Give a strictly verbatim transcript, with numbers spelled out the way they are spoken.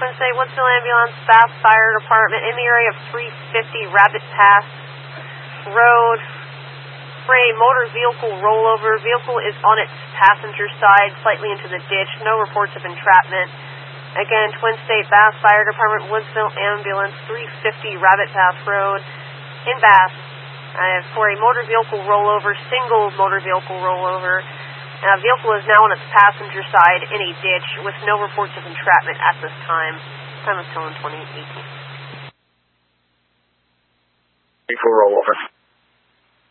Twin State Woodsville Ambulance, Bath Fire Department in the area of three fifty Rabbit Pass Road for a motor vehicle rollover. Vehicle is on its passenger side, slightly into the ditch. No reports of entrapment. Again, Twin State Bath Fire Department, Woodsville Ambulance, three fifty Rabbit Pass Road in Bath uh, for a motor vehicle rollover, single motor vehicle rollover. Uh, vehicle is now on its passenger side in a ditch with no reports of entrapment at this time. Time is still in twenty eighteen. For rollover.